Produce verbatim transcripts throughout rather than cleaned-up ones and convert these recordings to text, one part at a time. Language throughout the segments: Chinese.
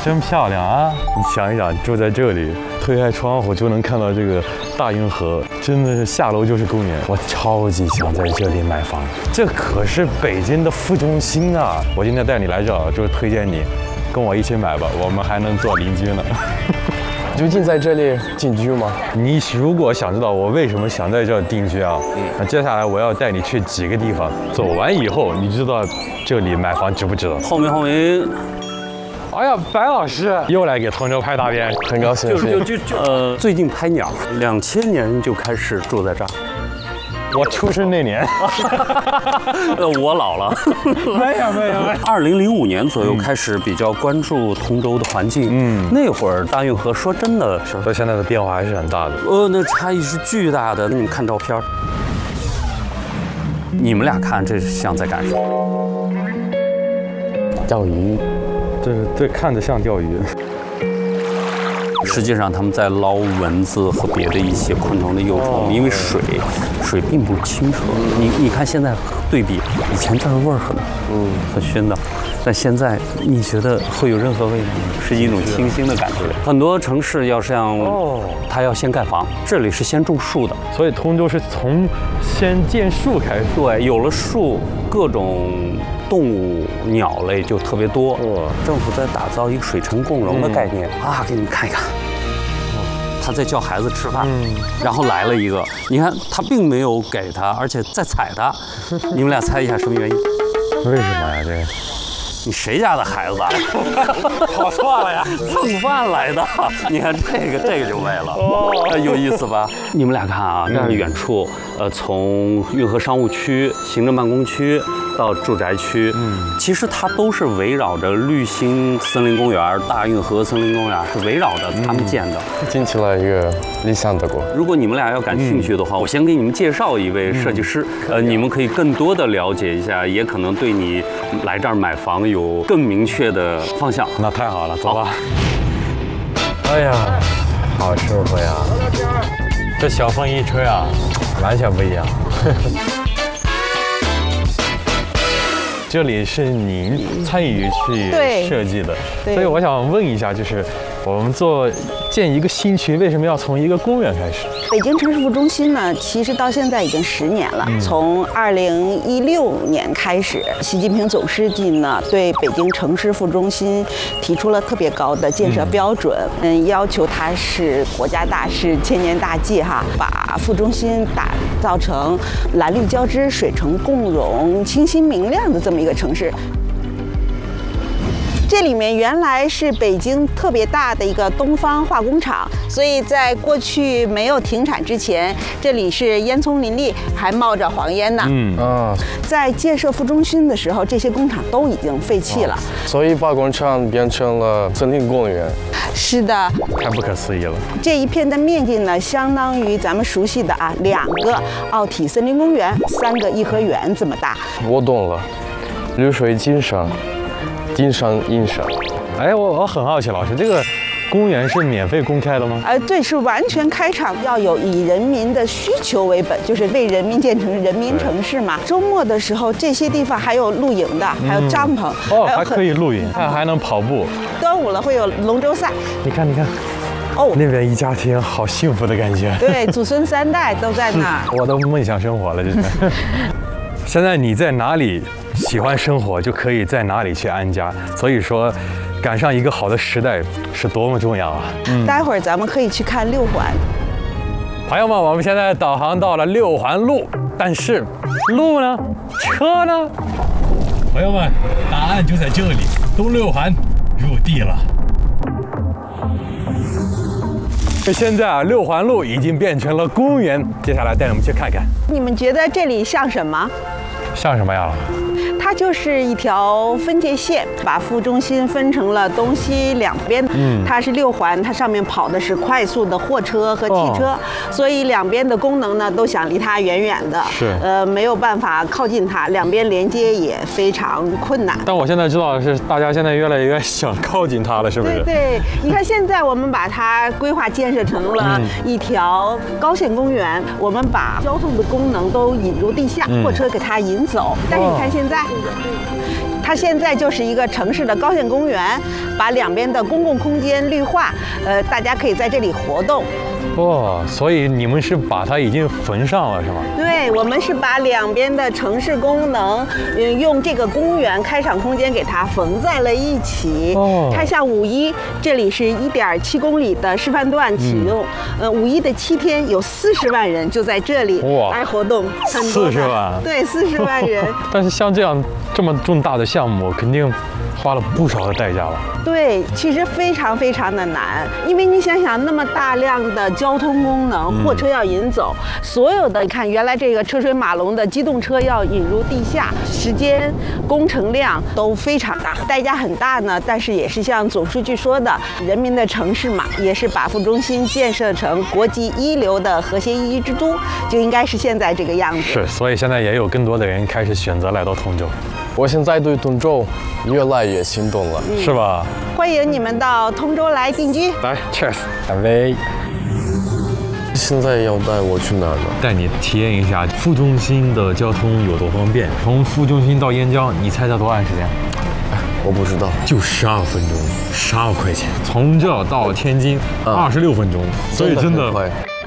真漂亮啊！你想一想，住在这里，推开窗户就能看到这个大运河，真的是下楼就是公园。我超级想在这里买房，这可是北京的副中心啊！我今天带你来这儿，就是推荐你跟我一起买吧，我们还能做邻居呢。 究竟在这里定居吗？ 你如果想知道我为什么想在这儿定居啊，那接下来我要带你去几个地方，走完以后你知道这里买房值不值得。 后面后面。 哎呀，白老师又来给通州拍大便， 很高兴。 就就就就呃，最近拍鸟，两千年就开始住在这儿。 我出生那年， 呃，我老了。 没有没有。 二零零五年左右开始比较关注通州的环境。嗯，那会儿大运河说真的， 和现在的变化还是很大的。 呃，那差异是巨大的。你们看照片，你们俩看这像在干什么？ 钓鱼。 这这看着像钓鱼。 实际上他们在捞蚊子和别的一些昆虫的幼虫，因为水水并不清澈。你你看现在对比，以前这儿味儿很嗯很熏的，但现在你觉得会有任何味道吗？是一种清新的感觉。很多城市要像哦，它要先盖房，这里是先种树的， 所以通州是从先建树开始。 对，有了树，各种动物、鸟类就特别多。哦，政府在打造一个水城共融的概念、嗯、啊，给你们看一看。他在叫孩子吃饭，嗯、然后来了一个，你看他并没有给他，而且在踩他。你们俩猜一下什么原因？ 为什么呀？这个？ 你谁家的孩子？ 跑错了呀！ 蹭饭来的。你看这个，这个就为了，哦，有意思吧？你们俩看啊，这是远处，呃，从运河商务区、行政办公区到住宅区，嗯，其实它都是围绕着绿心森林公园、大运河森林公园是围绕着他们建的。 听起来一个理想的国。 如果你们俩要感兴趣的话，嗯、我先给你们介绍一位设计师，嗯、呃，你们可以更多的了解一下，也可能对你来这儿买房有更明确的方向。 那太好了，走吧。 哎呀，好舒服呀！ 这小风一吹啊，完全不一样。这里是您参与去设计的，所以我想问一下，就是我们做建一个新区，为什么要从一个公园开始？ 北京城市副中心呢，其实到现在已经十年了。嗯、从二零一六年开始，习近平总书记呢对北京城市副中心提出了特别高的建设标准，嗯，要求它是国家大事、千年大计哈，把副中心打造成蓝绿交织、水城共融、清新明亮的这么一个城市。这里面原来是北京特别大的一个东方化工厂，所以在过去没有停产之前，这里是烟囱林立，还冒着黄烟呢。嗯啊，在建设副中心的时候，这些工厂都已经废弃了， 所以化工厂变成了森林公园。 是的， 太不可思议了。 这一片的面积呢，相当于咱们熟悉的啊两个奥体森林公园、三个颐和园这么大。 我懂了，绿水青山。金山银山， 哎，我我很好奇，老师，这个公园是免费公开的吗？ 呃，对，是完全开场，要有以人民的需求为本，就是为人民建成人民城市嘛。周末的时候，这些地方还有露营的，还有帐篷， 嗯、哦，还可以露营，还还能跑步。 端午了会有龙舟赛， 你看，你看。哦，那边一家庭好幸福的感觉。 对，祖孙三代都在那儿。 我都梦想生活了，这是。现在你在哪里喜欢生活，就可以在哪里去安家。所以说，赶上一个好的时代是多么重要啊！ 嗯，待会儿咱们可以去看六环。 朋友们，我们现在导航到了六环路，但是路呢？车呢？朋友们，答案就在这里，东六环入地了。现在啊，六环路已经变成了公园，接下来带我们去看看。 你们觉得这里像什么？ 像什么呀？ 它就是一条分界线，把副中心分成了东西两边。嗯，它是六环，它上面跑的是快速的货车和汽车，哦、所以两边的功能呢都想离它远远的。 是， 呃，没有办法靠近它，两边连接也非常困难。 但我现在知道的是，大家现在越来越想靠近它了，是不是？ 对对，你看现在我们把它规划建设成了一条高线公园，嗯、我们把交通的功能都引入地下，嗯、货车给它引走。但是你看现在。它它现在就是一个城市的高线公园，把两边的公共空间绿化，呃，大家可以在这里活动。 哦，所以你们是把它已经缝上了是吗？ 对，我们是把两边的城市功能，嗯，用这个公园开场空间给它缝在了一起。 哦， 看像五一，这里是一点七公里的示范段启用，嗯、呃，五一的七天有四十万人就在这里来活动，很多的。 四十万？ 对，四十万人。 但是像这样这么重大的项目，肯定花了不少的代价吧？ 对，其实非常非常的难，因为你想想，那么大量的交通功能，货车要引走，嗯、所有的你看，原来这个车水马龙的机动车要引入地下，时间、工程量都非常大，代价很大呢。但是也是像总书记说的，人民的城市嘛，也是把副中心建设成国际一流的和谐宜居之都，就应该是现在这个样子。 是，所以现在也有更多的人开始选择来到通州。 我现在对通州越来越心动了， 嗯、是吧？ 欢迎你们到通州来定居。 来 ，Cheers， 干杯！现在要带我去哪儿呢？ 带你体验一下副中心的交通有多方便。从副中心到燕郊，你猜猜多按时间？ 我不知道， 就十二分钟，十二块钱。从这到天津二十六分钟，所以真的快。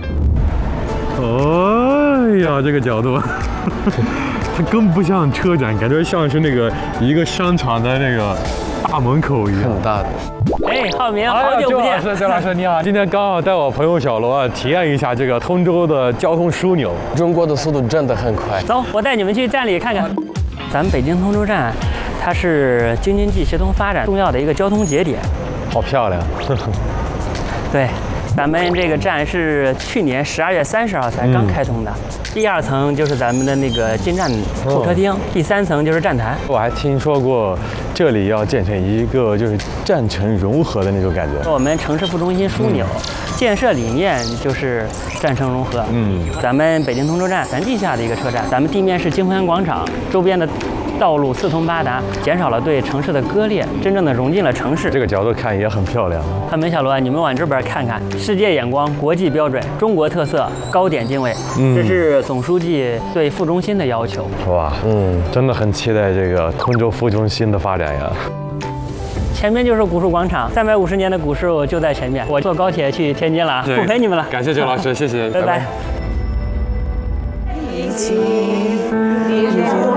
哎呀，这个角度。它更不像车展，感觉像是那个一个商场的那个大门口一样。 很大的。 哎，浩明，好久不见。 周老师，周老师你好，今天刚好带我朋友小罗啊，体验一下这个通州的交通枢纽。 中国的速度真的很快。 走，我带你们去站里看看。咱们北京通州站，它是京津冀协同发展重要的一个交通节点。 好漂亮。 对。咱们这个站是去年十二月三十号才刚开通的，嗯、第二层就是咱们的那个进站候车厅，哦、第三层就是站台。 我还听说过这里要建成一个就是站城融合的那种感觉。 我们城市副中心枢纽、嗯、建设理念就是站城融合。嗯，咱们北京通州站咱地下的一个车站，咱们地面是金帆广场，周边的道路四通八达，减少了对城市的割裂，真正的融进了城市。 这个角度看也很漂亮。 汉门小罗，你们往这边看看，世界眼光、国际标准、中国特色、高点定位，嗯、这是总书记对副中心的要求。 哇，嗯，真的很期待这个通州副中心的发展呀。 前面就是古树广场，三百五十年的古树就在前面。我坐高铁去天津了，不陪你们了。 感谢周老师，谢谢， 拜拜。 拜拜。